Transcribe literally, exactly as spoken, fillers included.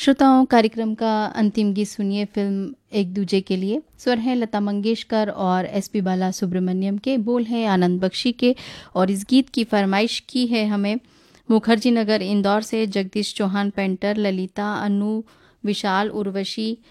श्रोताओं, कार्यक्रम का अंतिम गीत सुनिए फिल्म एक दूजे के लिए। स्वर है लता मंगेशकर और एसपी बाला सुब्रमण्यम के, बोल है आनंद बख्शी के। और इस गीत की फरमाइश की है हमें मुखर्जी नगर इंदौर से जगदीश चौहान पेंटर, ललिता, अनु, विशाल, उर्वशी,